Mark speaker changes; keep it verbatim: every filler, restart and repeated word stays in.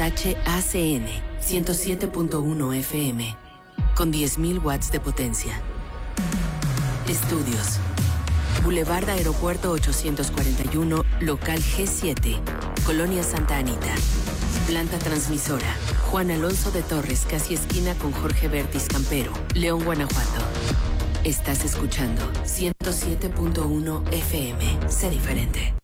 Speaker 1: H A C N ciento siete punto uno F M con diez mil watts de potencia. Estudios. Boulevard Aeropuerto ochocientos cuarenta y uno, local G siete, Colonia Santa Anita. Planta transmisora. Juan Alonso de Torres, casi esquina con Jorge Bertis Campero, León, Guanajuato. Estás escuchando ciento siete punto uno F M. Sé diferente.